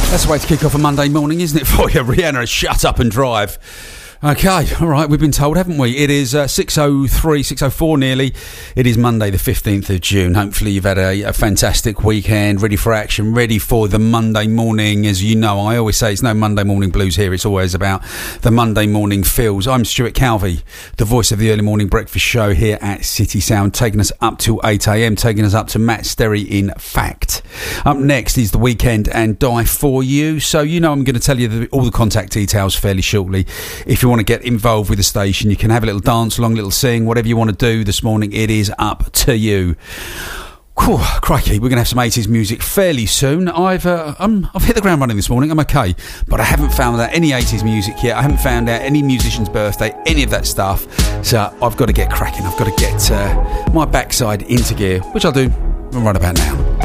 That's the way to kick off a Monday morning, isn't it, for you? Rihanna, Shut Up and Drive. Okay, all right, we've been told, haven't we? It is 6:03, 6:04 nearly. It is Monday the 15th of June. Hopefully you've had a fantastic weekend, ready for action, ready for the Monday morning. As you know, I always say it's no Monday morning blues here. It's always about the Monday morning feels. I'm Stuart Calvey, the voice of the early morning breakfast show here at City Sound, taking us up to 8 a.m, taking us up to Matt Sterry in Fact. Up next is The Weekend and Die For You. So, you know, I'm going to tell you all the contact details fairly shortly. If you want to get involved with the station, you can have a little dance along, little sing, whatever you want to do this morning. It is up to you. Whew, crikey, we're going to have some 80s music fairly soon. I've hit the ground running this morning. I'm okay, but I haven't found out any 80s music yet. I haven't found out any musician's birthday, any of that stuff. So I've got to get cracking. I've got to get my backside into gear, which I'll do right about now.